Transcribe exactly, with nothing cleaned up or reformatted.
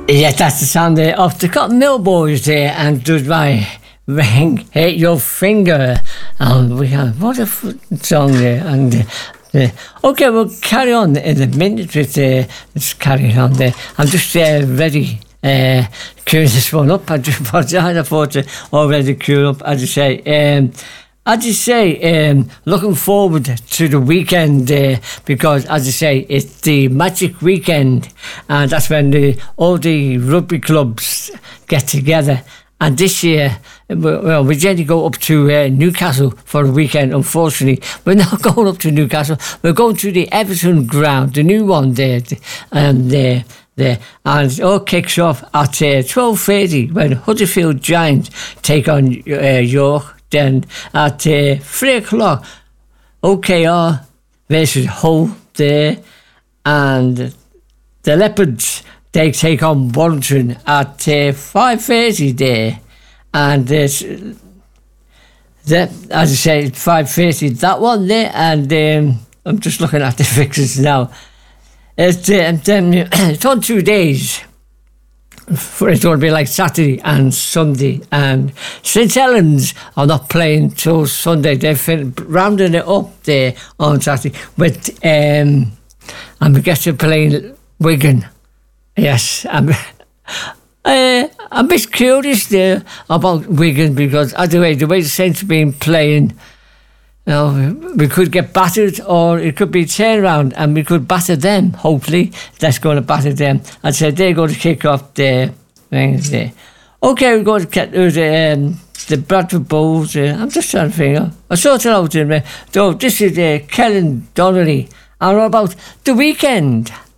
Yeah, that's the sound there of the Cotton Mill Boys there, and does my ring hit your finger. And we have what a f- song there. And uh, uh, okay, we'll carry on in a minute with uh, let's carry on there. I'm just uh, ready. Uh, queuing this one up. I just apologise. I thought it already queued up. As I say, um, as I say, um, looking forward to the weekend uh, because, as I say, it's the Magic Weekend, and that's when the, all the rugby clubs get together. And this year, well, we generally go up to uh, Newcastle for the weekend. Unfortunately, we're not going up to Newcastle. We're going to the Everton ground, the new one there, and uh, there, and it all kicks off at uh, twelve thirty when Huddersfield Giants take on uh, York. Then at uh, three o'clock, O K R versus Hull there, and the Leopards, they take on Warrington at uh, five thirty there, and uh, that, as I say, five thirty that one there, and um, I'm just looking at the fixtures now. It's, uh, it's on two days. For it's going to be like Saturday and Sunday, and St Helens are not playing till Sunday. They're fin- rounding it up there on Saturday with um, and we get to play Wigan. Yes, I'm uh, I'm a bit curious there about Wigan because either way, the way the Saints have been playing, you know, we could get battered, or it could be turnaround and we could batter them. Hopefully, that's going to batter them. I said they're going to kick off their things there. Okay, we're going to get to the, um, the Bradford Bulls. Uh, I'm just trying to figure. I sort it out in there. So this is uh, Kellen Donnelly. And what about the weekend?